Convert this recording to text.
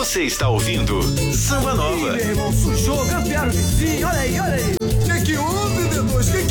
Você está ouvindo Samba Nova. Ih, meu irmão, sujou, campearam o vizinho, olha aí, olha aí. Que houve, D2?